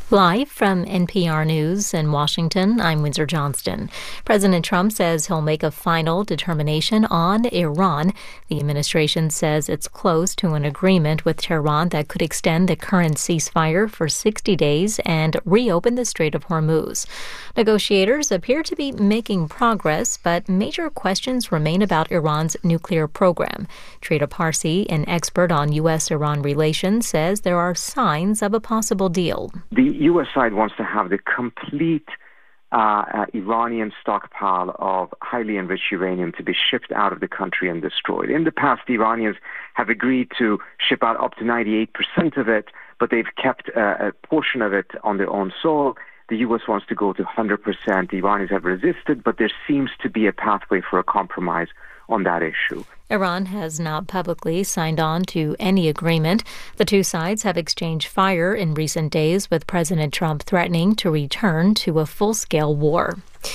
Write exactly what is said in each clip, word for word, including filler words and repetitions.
Live from N P R News in Washington, I'm Windsor Johnston. President Trump says he'll make a final determination on Iran. The administration says it's close to an agreement with Tehran that could extend the current ceasefire for sixty days and reopen the Strait of Hormuz. Negotiators appear to be making progress, but major questions remain about Iran's nuclear program. Trita Parsi, an expert on U S Iran relations, says there are signs of a possible deal. The U S side wants to have the complete uh, uh, Iranian stockpile of highly enriched uranium to be shipped out of the country and destroyed. In the past, the Iranians have agreed to ship out up to ninety-eight percent of it, but they've kept uh, a portion of it on their own soil. The U S wants to go to one hundred percent. The Iranians have resisted, but there seems to be a pathway for a compromise on that issue. Iran has not publicly signed on to any agreement. The two sides have exchanged fire in recent days, with President Trump threatening to return to a full-scale war.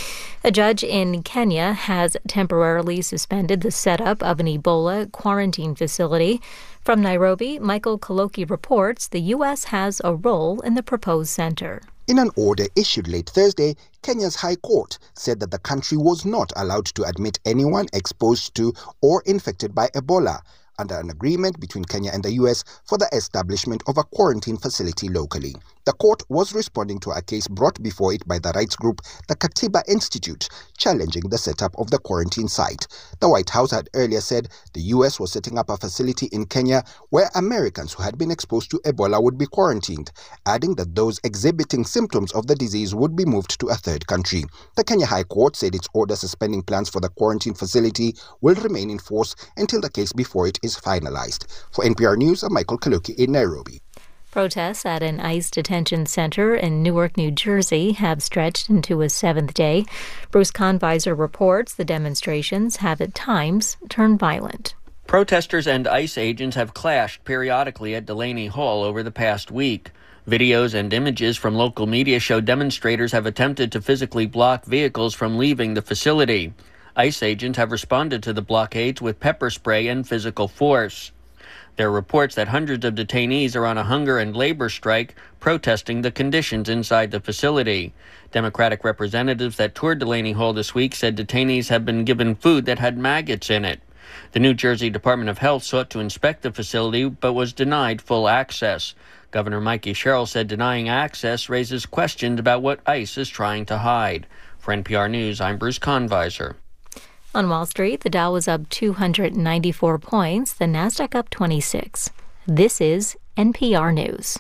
A judge in Kenya has temporarily suspended the setup of an Ebola quarantine facility. From Nairobi, Michael Kaloki reports the U S has a role in the proposed center. In an order issued late Thursday, Kenya's High Court said that the country was not allowed to admit anyone exposed to or infected by Ebola under an agreement between Kenya and the U S for the establishment of a quarantine facility locally. The court was responding to a case brought before it by the rights group, the Katiba Institute, challenging the setup of the quarantine site. The White House had earlier said the U S was setting up a facility in Kenya where Americans who had been exposed to Ebola would be quarantined, adding that those exhibiting symptoms of the disease would be moved to a third country. The Kenya High Court said its order suspending plans for the quarantine facility will remain in force until the case before it is finalized. For N P R News, I'm Michael Kaloki in Nairobi. Protests at an ICE detention center in Newark, New Jersey have stretched into a seventh day. Bruce Conviser reports the demonstrations have at times turned violent. Protesters and ICE agents have clashed periodically at Delaney Hall over the past week. Videos and images from local media show demonstrators have attempted to physically block vehicles from leaving the facility. ICE agents have responded to the blockades with pepper spray and physical force. There are reports that hundreds of detainees are on a hunger and labor strike, protesting the conditions inside the facility. Democratic representatives that toured Delaney Hall this week said detainees have been given food that had maggots in it. The New Jersey Department of Health sought to inspect the facility, but was denied full access. Governor Mikey Sherrill said denying access raises questions about what ICE is trying to hide. For N P R News, I'm Bruce Conviser. On Wall Street, the Dow was up two hundred ninety-four points, the Nasdaq up twenty-six. This is N P R News.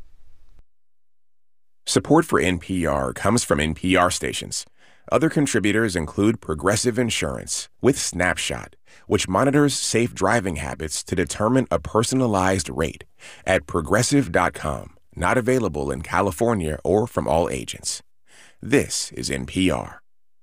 Support for N P R comes from N P R stations. Other contributors include Progressive Insurance with Snapshot, which monitors safe driving habits to determine a personalized rate at progressive dot com. Not available in California or from all agents. This is N P R.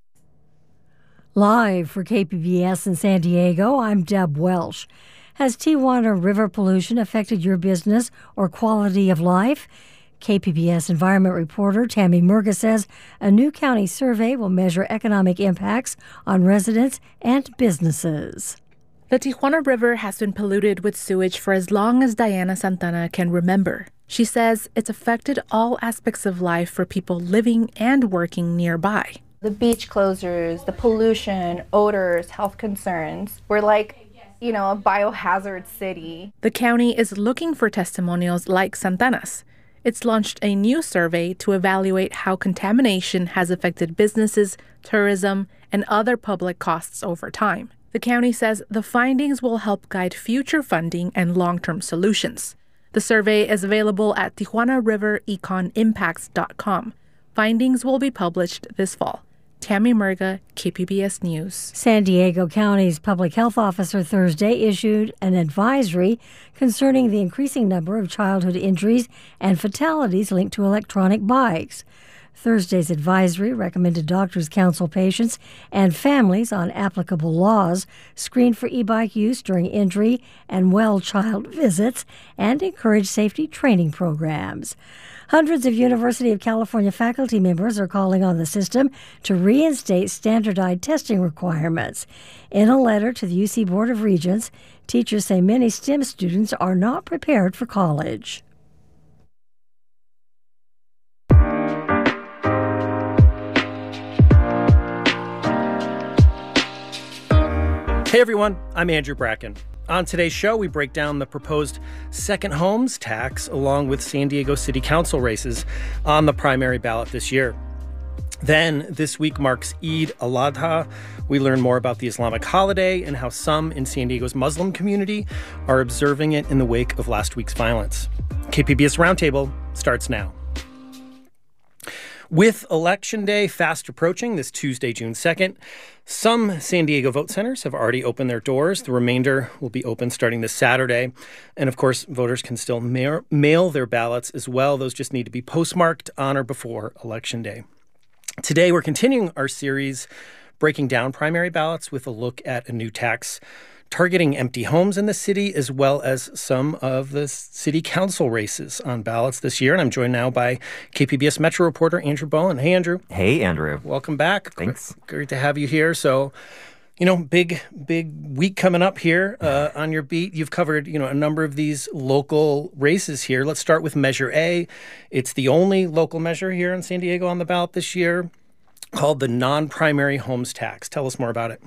Live for K P B S in San Diego, I'm Deb Welsh. Has Tijuana River pollution affected your business or quality of life? K P B S environment reporter Tammy Murga says a new county survey will measure economic impacts on residents and businesses. The Tijuana River has been polluted with sewage for as long as Diana Santana can remember. She says it's affected all aspects of life for people living and working nearby. The beach closures, the pollution, odors, health concerns. We're like, you know, a biohazard city. The county is looking for testimonials like Santana's. It's launched a new survey to evaluate how contamination has affected businesses, tourism, and other public costs over time. The county says the findings will help guide future funding and long-term solutions. The survey is available at tijuana river econ impacts dot com. Findings will be published this fall. Tammy Murga, K P B S News. San Diego County's public health officer Thursday issued an advisory concerning the increasing number of childhood injuries and fatalities linked to electronic bikes. Thursday's advisory recommended doctors counsel patients and families on applicable laws, screen for e-bike use during injury and well child visits, and encourage safety training programs. Hundreds of University of California faculty members are calling on the system to reinstate standardized testing requirements. In a letter to the U C Board of Regents, teachers say many STEM students are not prepared for college. Hey everyone, I'm Andrew Bracken. On today's show, we break down the proposed second homes tax along with San Diego City Council races on the primary ballot this year. Then, this week marks Eid al-Adha. We learn more about the Islamic holiday and how some in San Diego's Muslim community are observing it in the wake of last week's violence. K P B S Roundtable starts now. With Election Day fast approaching this Tuesday, June second, some San Diego vote centers have already opened their doors. The remainder will be open starting this Saturday. And of course, voters can still ma- mail their ballots as well. Those just need to be postmarked on or before Election Day. Today, we're continuing our series breaking down primary ballots with a look at a new tax targeting empty homes in the city, as well as some of the city council races on ballots this year. And I'm joined now by K P B S Metro reporter Andrew Bowen. Hey, Andrew. Hey, Andrew. Welcome back. Thanks. Great to have you here. So, you know, big, big week coming up here uh, on your beat. You've covered, you know, a number of these local races here. Let's start with Measure A. It's the only local measure here in San Diego on the ballot this year, called the non-primary homes tax. Tell us more about it.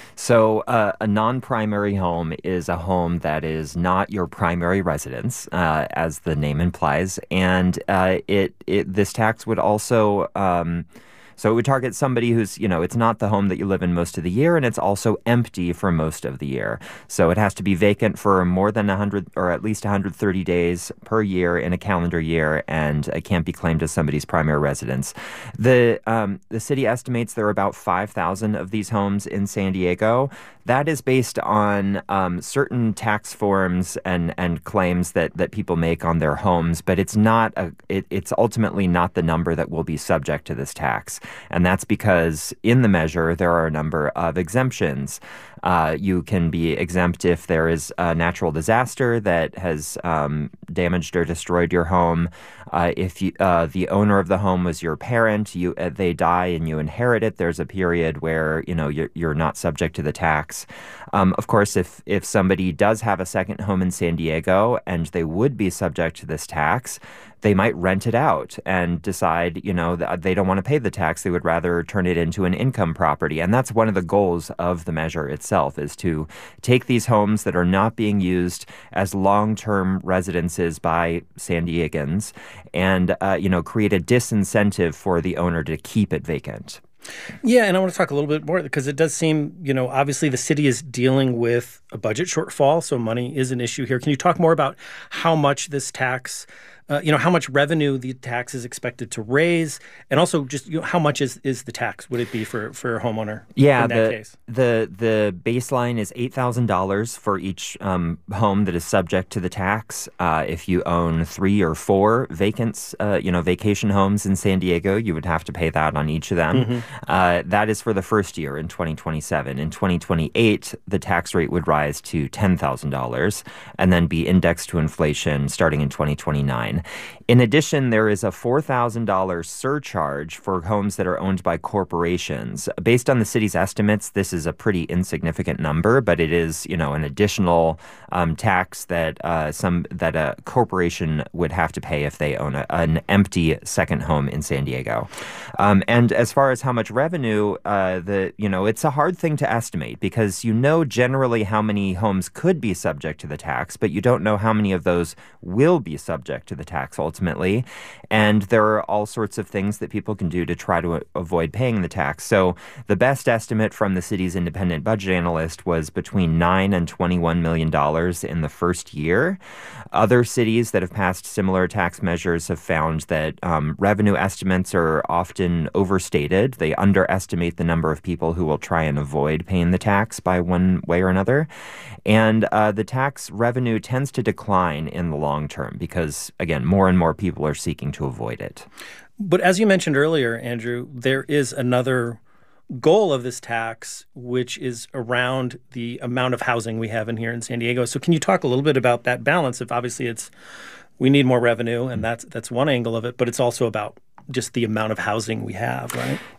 So uh, a non-primary home is a home that is not your primary residence, uh, as the name implies. And uh, it, it this tax would also... Um, So it would target somebody who's, you know, it's not the home that you live in most of the year, and it's also empty for most of the year. So it has to be vacant for more than one hundred or at least one hundred thirty days per year in a calendar year, and it can't be claimed as somebody's primary residence. The um, the city estimates there are about five thousand of these homes in San Diego. That is based on um, certain tax forms and, and claims that, that people make on their homes, but it's not a it, it's ultimately not the number that will be subject to this tax. And that's because in the measure, there are a number of exemptions. Uh, you can be exempt if there is a natural disaster that has um, damaged or destroyed your home. Uh, if you, uh, the owner of the home was your parent, you uh, they die and you inherit it, there's a period where, you know, you're, you're not subject to the tax. Um, of course, if, if somebody does have a second home in San Diego and they would be subject to this tax, they might rent it out and decide, you know, that they don't want to pay the tax. They would rather turn it into an income property. And that's one of the goals of the measure itself, is to take these homes that are not being used as long-term residences by San Diegans and, uh, you know, create a disincentive for the owner to keep it vacant. Yeah, and I want to talk a little bit more because it does seem, you know, obviously the city is dealing with a budget shortfall, so money is an issue here. Can you talk more about how much this tax, uh, you know, how much revenue the tax is expected to raise, and also just, you know, how much is, is the tax would it be for, for a homeowner yeah, in that the, case? the the baseline is eight thousand dollars for each um, home that is subject to the tax. Uh, if you own three or four vacants, uh, you know, vacation homes in San Diego, you would have to pay that on each of them. Mm-hmm. Uh, that is for the first year in twenty twenty-seven. In twenty twenty-eight, the tax rate would rise to ten thousand dollars and then be indexed to inflation starting in twenty twenty-nine. In addition, there is a four thousand dollars surcharge for homes that are owned by corporations. Based on the city's estimates, this is a pretty insignificant number, but it is, you know, an additional um, tax that uh, some that a corporation would have to pay if they own a, an empty second home in San Diego. Um, and as far as how much revenue, uh, the you know, it's a hard thing to estimate because you know generally how many homes could be subject to the tax, but you don't know how many of those will be subject to the tax ultimately. And there are all sorts of things that people can do to try to a- avoid paying the tax. So the best estimate from the city's independent budget analyst was between nine and twenty-one million dollars in the first year. Other cities that have passed similar tax measures have found that um, revenue estimates are often overstated. They underestimate the number of people who will try and avoid paying the tax by one way or another. And uh, the tax revenue tends to decline in the long term because, again, more and more people are seeking to avoid it. But as you mentioned earlier, Andrew, there is another goal of this tax, which is around the amount of housing we have in here in San Diego. So can you talk a little bit about that balance? If obviously it's we need more revenue, and that's that's one angle of it, but it's also about just the amount of housing we have, right?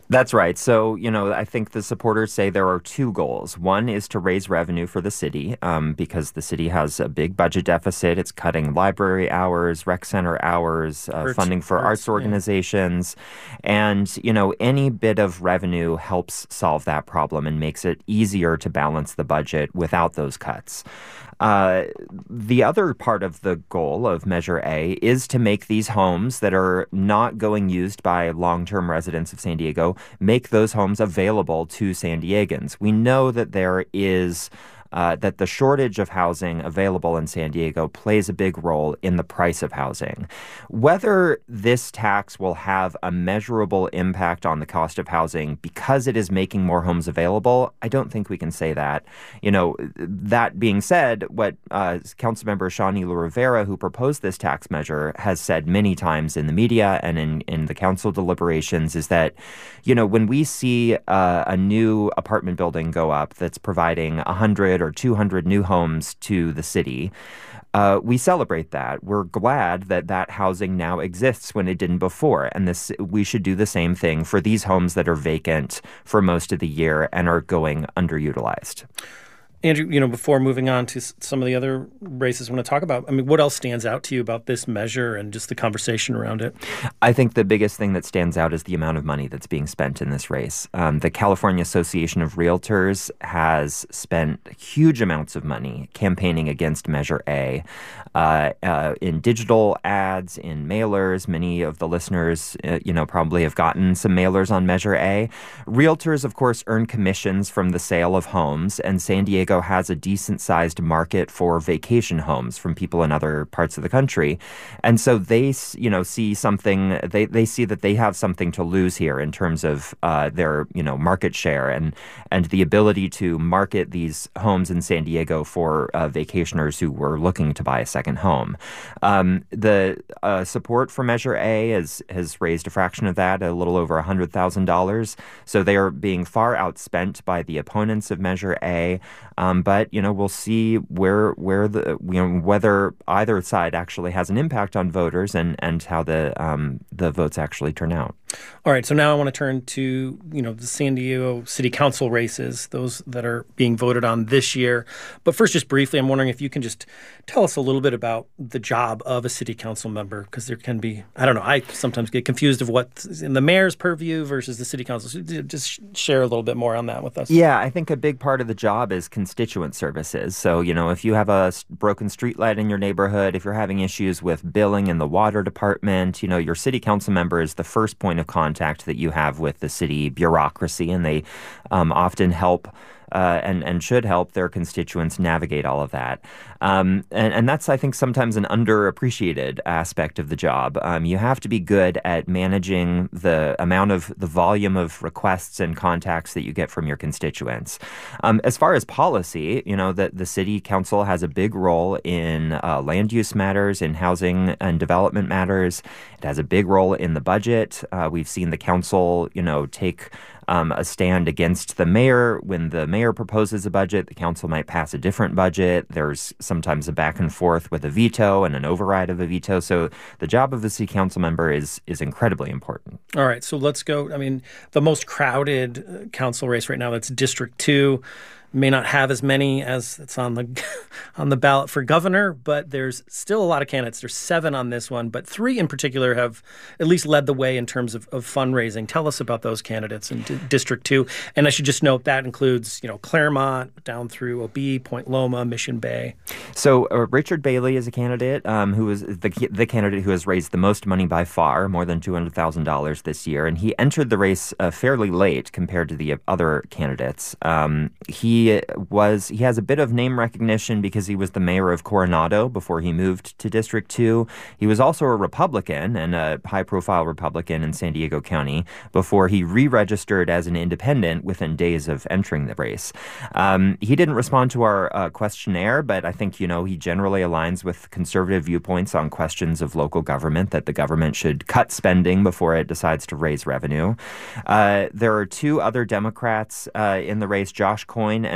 That's right. So, you know, I think the supporters say there are two goals. One is to raise revenue for the city um, because the city has a big budget deficit. It's cutting library hours, rec center hours, uh, funding for arts, arts organizations. Yeah. And, you know, any bit of revenue helps solve that problem and makes it easier to balance the budget without those cuts. Uh, the other part of the goal of Measure A is to make these homes that are not going used by long-term residents of San Diego, make those homes available to San Diegans. We know that there is Uh, that the shortage of housing available in San Diego plays a big role in the price of housing. Whether this tax will have a measurable impact on the cost of housing because it is making more homes available, I don't think we can say that. You know, that being said, what uh, Councilmember Shawnee Rivera, who proposed this tax measure, has said many times in the media and in, in the council deliberations is that, you know, when we see uh, a new apartment building go up that's providing one hundred or two hundred new homes to the city, uh, we celebrate that. We're glad that that housing now exists when it didn't before. And this, we should do the same thing for these homes that are vacant for most of the year and are going underutilized. Andrew, you know, before moving on to some of the other races I want to talk about, I mean, what else stands out to you about this measure and just the conversation around it? I think the biggest thing that stands out is the amount of money that's being spent in this race. Um, the California Association of Realtors has spent huge amounts of money campaigning against Measure A uh, uh, in digital ads, in mailers. Many of the listeners, uh, you know, probably have gotten some mailers on Measure A. Realtors, of course, earn commissions from the sale of homes, and San Diego has a decent-sized market for vacation homes from people in other parts of the country. And so they, you know, see something, they, they see that they have something to lose here in terms of uh, their, you know, market share and, and the ability to market these homes in San Diego for uh, vacationers who were looking to buy a second home. Um, the uh, support for Measure A has, has raised a fraction of that, a little over one hundred thousand dollars. So they are being far outspent by the opponents of Measure A. Um, but, you know, we'll see where where the you know whether either side actually has an impact on voters and, and how the um, the votes actually turn out. All right. So now I want to turn to, you know, the San Diego City Council races, those that are being voted on this year. But first, just briefly, I'm wondering if you can just tell us a little bit about the job of a city council member, because there can be, I don't know, I sometimes get confused of what's in the mayor's purview versus the city council. So just share a little bit more on that with us. Yeah, I think a big part of the job is constituent services. So, you know, if you have a broken streetlight in your neighborhood, if you're having issues with billing in the water department, you know, your city council member is the first point of contact that you have with the city bureaucracy, and they um, often help Uh, and, and should help their constituents navigate all of that. Um, and, and that's, I think, sometimes an underappreciated aspect of the job. Um, you have to be good at managing the amount of the volume of requests and contacts that you get from your constituents. Um, as far as policy, you know, that the city council has a big role in uh, land use matters, in housing and development matters. It has a big role in the budget. Uh, we've seen the council, you know, take Um, a stand against the mayor. When the mayor proposes a budget, the council might pass a different budget. There's sometimes a back and forth with a veto and an override of a veto. So the job of the city council member is is incredibly important. All right, so let's go. I mean, the most crowded council race right now, that's District two. May not have as many as it's on the on the ballot for governor, but there's still a lot of candidates. There's seven on this one, but three in particular have at least led the way in terms of, of fundraising. Tell us about those candidates in D- District two. And I should just note that includes, you know, Claremont down through O B, Point Loma, Mission Bay. So uh, Richard Bailey is a candidate um, who is the the candidate who has raised the most money by far, more than two hundred thousand dollars this year, and he entered the race uh, fairly late compared to the other candidates. Um, he He was he has a bit of name recognition because he was the mayor of Coronado before he moved to District two. He was also a Republican and a high-profile Republican in San Diego County before he re-registered as an independent within days of entering the race. Um, he didn't respond to our uh, questionnaire, but I think, you know, he generally aligns with conservative viewpoints on questions of local government, that the government should cut spending before it decides to raise revenue. Uh, there are two other Democrats uh, in the race, Josh Coyne and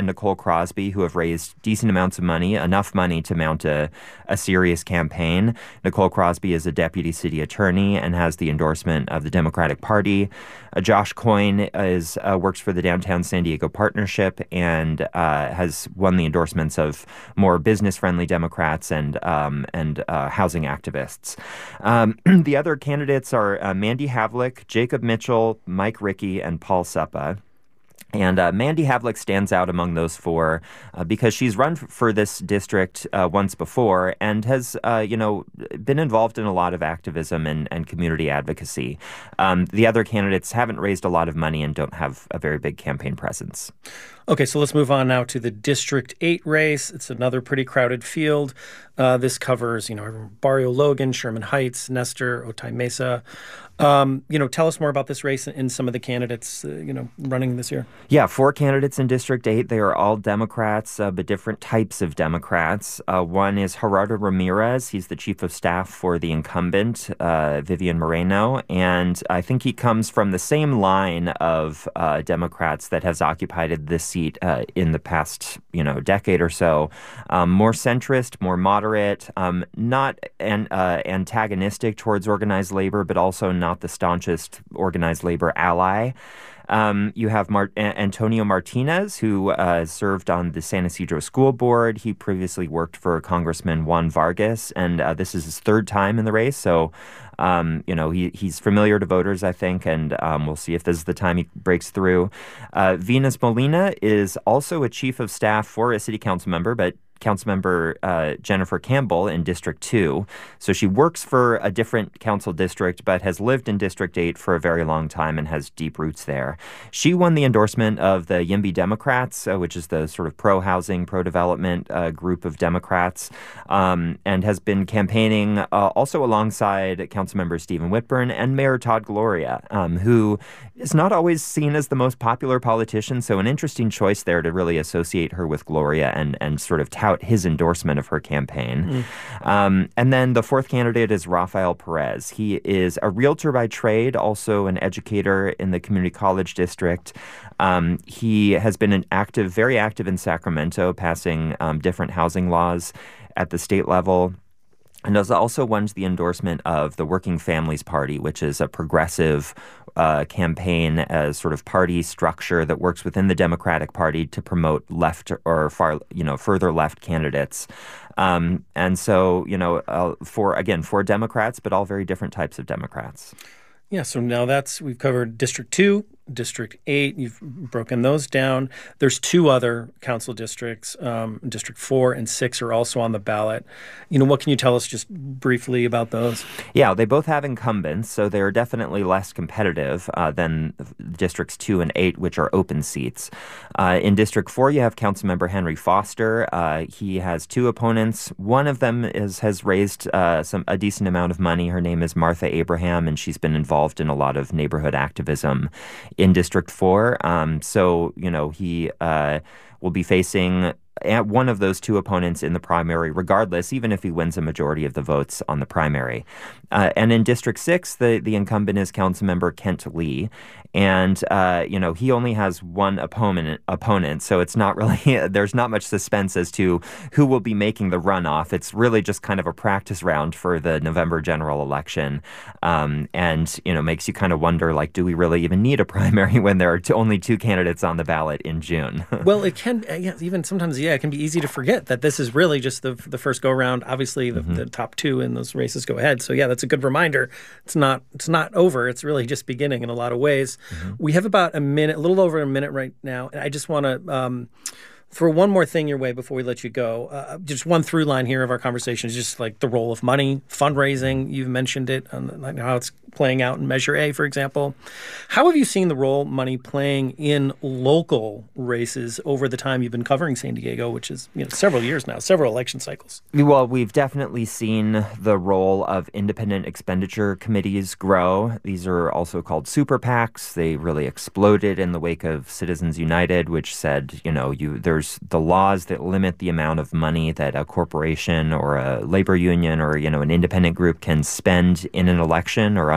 and Nicole Crosby, who have raised decent amounts of money, enough money to mount a, a serious campaign. Nicole Crosby is a deputy city attorney and has the endorsement of the Democratic Party. Uh, Josh Coyne is uh, works for the Downtown San Diego Partnership and uh, has won the endorsements of more business-friendly Democrats and um, and uh, housing activists. Um, the other candidates are uh, Mandy Havlick, Jacob Mitchell, Mike Rickey, and Paul Suppa. And uh, Mandy Havlick stands out among those four uh, because she's run f- for this district uh, once before and has, uh, you know, been involved in a lot of activism and, and community advocacy. Um, the other candidates haven't raised a lot of money and don't have a very big campaign presence. Okay, so let's move on now to the District eight race. It's another pretty crowded field. Uh, this covers, you know, Barrio Logan, Sherman Heights, Nestor, Otay Mesa. Um, you know, tell us more about this race and some of the candidates, uh, you know, running this year. Yeah, four candidates in District eight. They are all Democrats, uh, but different types of Democrats. Uh, one is Gerardo Ramirez. He's the chief of staff for the incumbent, uh, Vivian Moreno. And I think he comes from the same line of uh, Democrats that has occupied this seat uh, in the past, you know, decade or so. Um, more centrist, more moderate, um, not an, uh, antagonistic towards organized labor, but also not the staunchest organized labor ally. Um, you have Mar- a- Antonio Martinez, who uh, served on the San Ysidro School Board. He previously worked for Congressman Juan Vargas, and uh, this is his third time in the race. So, um, you know, he he's familiar to voters, I think, and um, we'll see if this is the time he breaks through. Uh, Venus Molina is also a chief of staff for a city council member, but Councilmember uh, Jennifer Campbell in District two. So she works for a different council district, but has lived in District eight for a very long time and has deep roots there. She won the endorsement of the Yimby Democrats, uh, which is the sort of pro-housing, pro-development uh, group of Democrats, um, and has been campaigning uh, also alongside Councilmember Stephen Whitburn and Mayor Todd Gloria, um, who is not always seen as the most popular politician. So an interesting choice there to really associate her with Gloria and, and sort of tout his endorsement of her campaign. Mm. Um, and then the fourth candidate is Rafael Perez. He is a realtor by trade, also an educator in the community college district. Um, he has been an active, very active in Sacramento, passing um, different housing laws at the state level. And has also won the endorsement of the Working Families Party, which is a progressive uh, campaign as sort of party structure that works within the Democratic Party to promote left or far, you know, further left candidates. Um, and so, you know, uh, for, again, for Democrats, but all very different types of Democrats. Yeah, so now that's, we've covered District two, District eight. You've broken those down. There's two other council districts. Um, District four and six are also on the ballot. You know, what can you tell us just briefly about those? Yeah, they both have incumbents, so they're definitely less competitive uh, than Districts two and eight, which are open seats. Uh, in District four, you have Councilmember Henry Foster. Uh, he has two opponents. One of them is has raised uh, some a decent amount of money. Her name is Martha Abraham, and she's been involved in a lot of neighborhood activism in District four. Um, so, you know, he uh, will be facing one of those two opponents in the primary, regardless, even if he wins a majority of the votes on the primary. Uh, and in District six, the, the incumbent is Councilmember Kent Lee. And, uh, you know, he only has one opponent, opponent, so it's not really, there's not much suspense as to who will be making the runoff. It's really just kind of a practice round for the November general election. Um, and, you know, makes you kind of wonder, like, do we really even need a primary when there are t- only two candidates on the ballot in June? Well, it can, yeah, even sometimes, yeah, it can be easy to forget that this is really just the the first go-round. Obviously, the, mm-hmm. the top two in those races go ahead. So, yeah, that's a good reminder. It's not it's not over. It's really just beginning in a lot of ways. Mm-hmm. We have about a minute, a little over a minute right now. And I just want to um, throw one more thing your way before we let you go. Uh, just one through line here of our conversation is just like the role of money, fundraising. You've mentioned it, and like how it's playing out in Measure A, for example. How have you seen the role money playing in local races over the time you've been covering San Diego, which is, you know, several years now, several election cycles? Well, we've definitely seen the role of independent expenditure committees grow. These are also called super PACs. They really exploded in the wake of Citizens United, which said, you know, you there's the laws that limit the amount of money that a corporation or a labor union or, you know, an independent group can spend in an election or on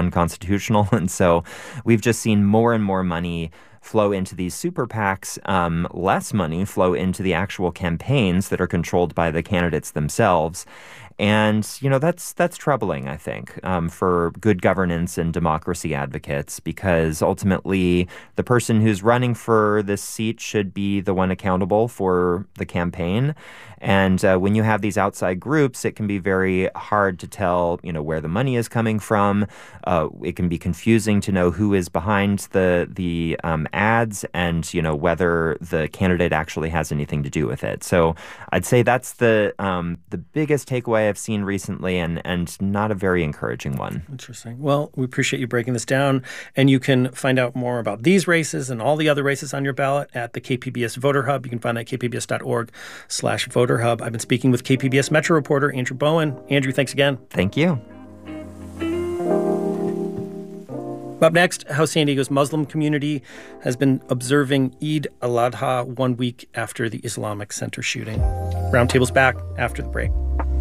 unconstitutional. And so we've just seen more and more money flow into these super PACs, um, less money flow into the actual campaigns that are controlled by the candidates themselves. And, you know, that's that's troubling, I think, um, for good governance and democracy advocates, because ultimately the person who's running for this seat should be the one accountable for the campaign. And uh, when you have these outside groups, it can be very hard to tell, you know, where the money is coming from. Uh, it can be confusing to know who is behind the the um, ads and, you know, whether the candidate actually has anything to do with it. So I'd say that's the um, the biggest takeaway I've seen recently, and and not a very encouraging one. Interesting. Well, we appreciate you breaking this down, and you can find out more about these races and all the other races on your ballot at the K P B S Voter Hub. You can find that at k p b s dot org slash voter hub. I've been speaking with K P B S Metro reporter Andrew Bowen. Andrew, thanks again. Thank you. Up next, how San Diego's Muslim community has been observing Eid al-Adha one week after the Islamic Center shooting. Roundtable's back after the break.